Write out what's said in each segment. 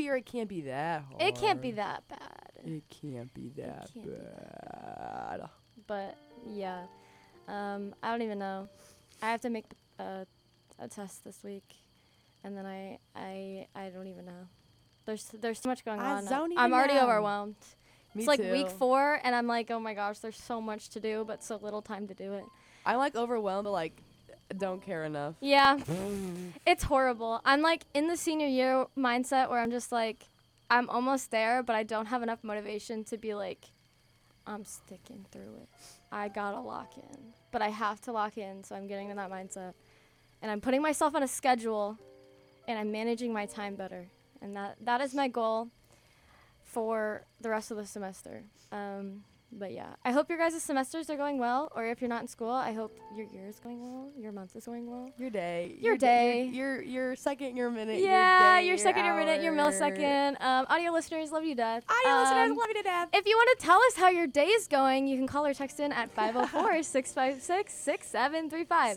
easy or it can't be that hard. It can't be that bad. It can't be that can't be bad. But yeah, I don't even know. I have to make a test this week, and then I don't even know. There's so much going I on. don't even I'm already know. overwhelmed. Me It's like too. week 4, and I'm like, oh my gosh, there's so much to do, but so little time to do it. I'm like overwhelmed, but like don't care enough. Yeah, it's horrible. I'm like in the senior year mindset where I'm just like, I'm almost there, but I don't have enough motivation to be like, I'm sticking through it. I gotta lock in, but I have to lock in, so I'm getting in that mindset, and I'm putting myself on a schedule, and I'm managing my time better, and that is my goal for the rest of the semester. But yeah, I hope your guys' semesters are going well, or if you're not in school, I hope your year is going well, your month is going well. Your day. Your day. Your second, your minute. Yeah, your day, your second, your minute, your hour. millisecond. Audio listeners, love you to death. Audio listeners, love you to death. If you want to tell us how your day is going, you can call or text in at 504-656-6735.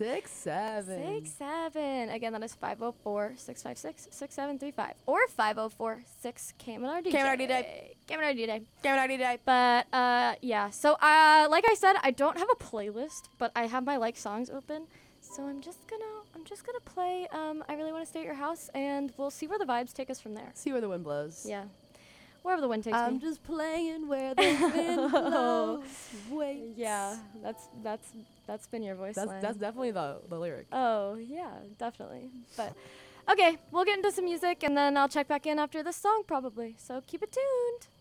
6-7. Again, that is 504-656-6735. Or 504-6-KMNRDJ. KMNRDJ. But, yeah. So, like I said, I don't have a playlist, but I have my like songs open. So I'm just gonna play I Really Want to Stay at Your House, and we'll see where the vibes take us from there. See where the wind blows. Yeah. Wherever the wind takes me. I'm just playing where the wind blows. Wait. Yeah, that's been your voice line. That's definitely the lyric. Oh, yeah, definitely. But okay, we'll get into some music, and then I'll check back in after this song probably. So keep it tuned.